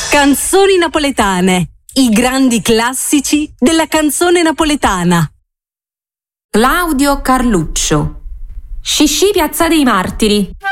Canzoni napoletane, i grandi classici della canzone napoletana. Claudio Carluccio. Scisci Piazza dei Martiri.